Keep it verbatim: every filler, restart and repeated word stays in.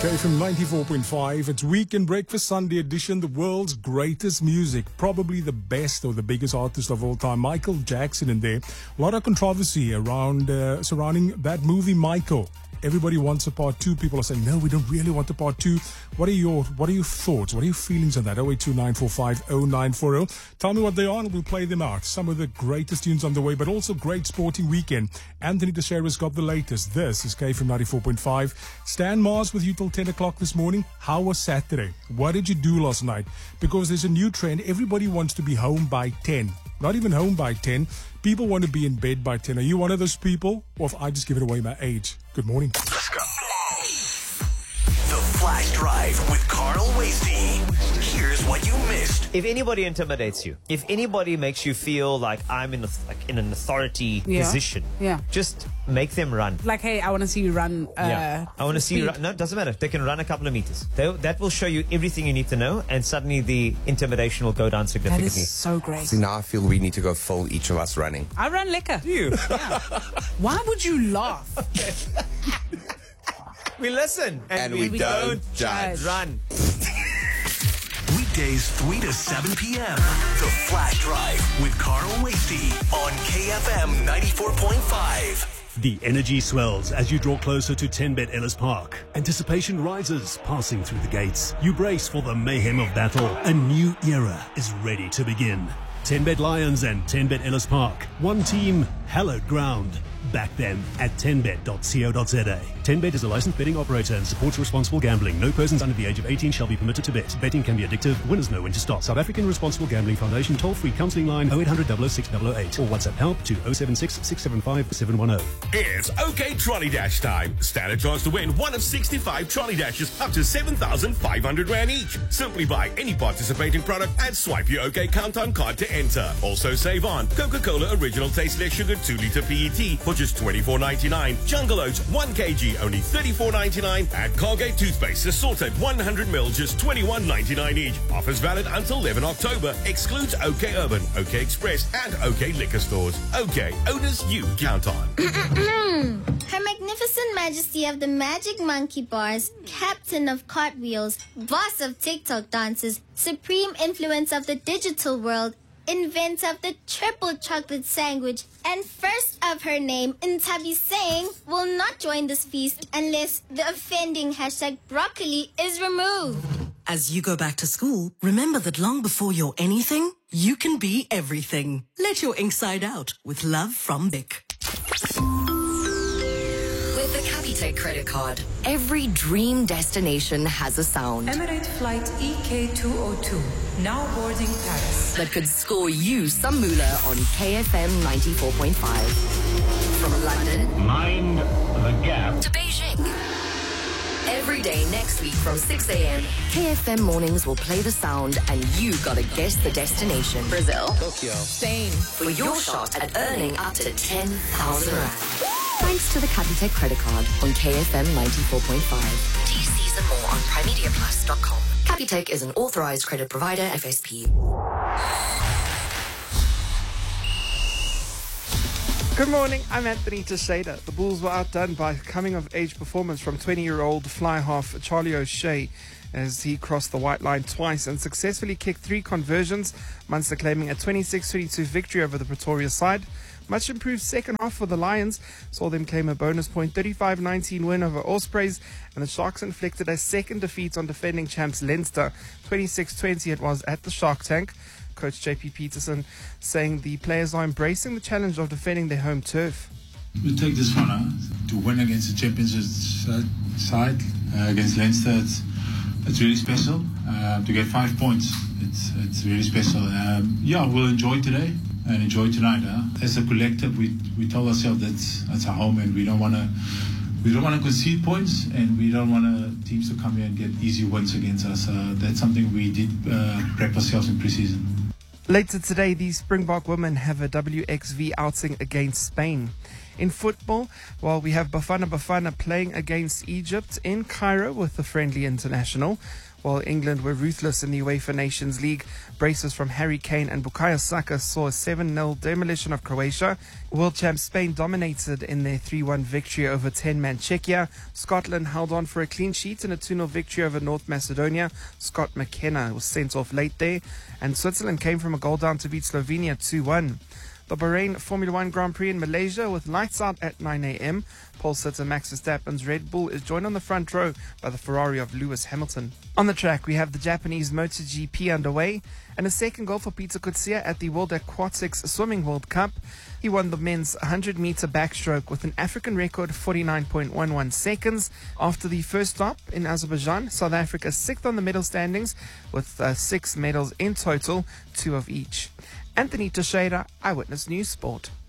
K F M ninety-four point five. It's Weekend Breakfast Sunday edition. The world's greatest music, probably the best or the biggest artist of all time, Michael Jackson. In there, a lot of controversy around uh, surrounding that movie, Michael. Everybody wants a part two. People are saying, no, we don't really want a part two. What are your What are your thoughts? What are your feelings on that? oh eight two nine four five oh nine four oh. Tell me what they are and we'll play them out. Some of the greatest tunes on the way, but also great sporting weekend. Anthony Teixeira's got the latest. This is K F M ninety-four point five. Stan Mars with you till ten o'clock this morning. How was Saturday? What did you do last night? Because there's a new trend. Everybody wants to be home by ten. Not even home by ten. People want to be in bed by ten. Are you one of those people? Or if I just give it away my age? Good morning. Let's go. The Flash Drive with Carl Wasey. Here's what you missed. If anybody intimidates you, if anybody makes you feel like I'm in, the, like in an authority Yeah. position, Yeah. just make them run. Like, hey, I want to see you run. Uh, yeah, I want to see you speed. run. No, it doesn't matter. They can run a couple of meters. They, that will show you everything you need to know, and suddenly the intimidation will go down That significantly. is so great. See, now I feel we need to go full, each of us running. I run liquor. You. Why would you laugh? We listen And we don't judge. Run. Weekdays three to seven p.m. The Flash Drive with Carl Wasey on K F M ninety-four point five. The energy swells as you draw closer to ten Bet Ellis Park. Anticipation rises, passing through the gates. You brace for the mayhem of battle. A new era is ready to begin. ten Bet Lions and ten Bet Ellis Park. One team, hallowed ground. Back them at ten bet dot co dot za. ten Bet is a licensed betting operator and supports responsible gambling. No persons under the age of eighteen shall be permitted to bet. Betting can be addictive. Winners know when to stop. South African Responsible Gambling Foundation toll-free counselling line oh eight hundred, double oh six, double oh eight or WhatsApp help to oh seven six, six seven five, seven one oh. It's OK Trolley Dash time. Stand a chance to win one of sixty-five trolley dashes up to seven thousand five hundred rand each. Simply buy any participating product and swipe your OK Countdown card to enter. Also save on Coca-Cola Original Tasteless Sugar two litre P E T for just twenty-four ninety-nine. Jungle Oats one kilogram only thirty-four ninety-nine. And Colgate Toothpaste assorted one hundred milliliters just twenty-one ninety-nine each. Offers valid until eleventh October. Excludes OK Urban, OK Express and OK Liquor Stores. OK, owners you count on. Her Magnificent Majesty of the Magic Monkey Bars, Captain of Cartwheels, Boss of TikTok Dances, Supreme Influence of the Digital World, Inventor of the Triple Chocolate Sandwich, and first of her name, Ntabi Singh, will not join this feast unless the offending hashtag broccoli is removed. As you go back to school, remember that long before you're anything, you can be everything. Let your ink side out with love from Bic. With the Capitec credit card, every dream destination has a sound Emirates Flight E K two oh two, now boarding Paris. that could score you some moolah on K F M ninety-four point five. From London, Mind the gap. to Beijing. Every day next week from six a.m., K F M Mornings will play the sound and you gotta guess the destination. Brazil. Tokyo. Spain. For your shot at earning up to ten thousand rand. Thanks to the Capitec credit card on K F M ninety-four point five. T Cs and more on primedia plus dot com. Capitec is an authorized credit provider, F S P. Good morning, I'm Anthony Teixeira. The Bulls were outdone by a coming-of-age performance from twenty-year-old fly-half Charlie O'Shea as he crossed the white line twice and successfully kicked three conversions, Munster claiming a twenty-six twenty-two victory over the Pretoria side. Much improved second half for the Lions saw them claim a bonus point thirty-five nineteen win over Ospreys, and the Sharks inflicted a second defeat on defending champs Leinster. twenty-six twenty it was at the Shark Tank. Coach J P Peterson saying the players are embracing the challenge of defending their home turf. We take this one uh, to win against the championship side uh, against Leinster. It's, it's really special uh, to get five points. It's it's really special. Um, yeah, we'll enjoy today and enjoy tonight. Huh? As a collective, we we told ourselves that that's our home, and we don't want to we don't want to concede points, and we don't want uh, teams to come here and get easy wins against us. Uh, that's something we did uh, prep ourselves in preseason. Later today, the Springbok women have a W X V outing against Spain. In football, well, we have Bafana Bafana playing against Egypt in Cairo with the friendly international. While England were ruthless in the UEFA Nations League, braces from Harry Kane and Bukayo Saka saw a seven nil demolition of Croatia. World champs Spain dominated in their three one victory over ten-man Czechia. Scotland held on for a clean sheet in a two nil victory over North Macedonia. Scott McKenna was sent off late there. And Switzerland came from a goal down to beat Slovenia two one. The Bahrain Formula One Grand Prix in Malaysia with lights out at nine a.m. Pole sitter Max Verstappen's Red Bull is joined on the front row by the Ferrari of Lewis Hamilton. On the track, we have the Japanese MotoGP underway and a second goal for Peter Kutsia at the World Aquatics Swimming World Cup. He won the men's one hundred meter backstroke with an African record forty-nine point one one seconds. After the first stop in Azerbaijan, South Africa sixth on the medal standings with uh, six medals in total, two of each. Anthony Teixeira, Eyewitness News Sport.